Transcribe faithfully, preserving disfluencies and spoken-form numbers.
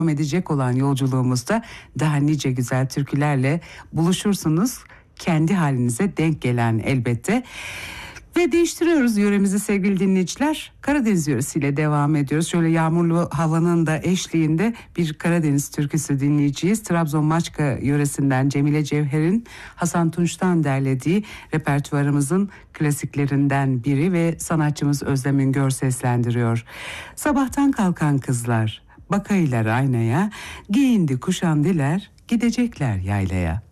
edecek olan yolculuğumuzda daha nice güzel türkülerle buluşursunuz. Kendi halinize denk gelen elbette. Ve değiştiriyoruz yöremizi sevgili dinleyiciler. Karadeniz yöresiyle devam ediyoruz. Şöyle yağmurlu havanın da eşliğinde bir Karadeniz türküsü dinleyeceğiz. Trabzon Maçka yöresinden Cemile Cevher'in Hasan Tunç'tan derlediği repertuarımızın klasiklerinden biri ve sanatçımız Özlem Üngör seslendiriyor. Sabahtan kalkan kızlar bakaylar aynaya, giyindi kuşandiler, gidecekler yaylaya.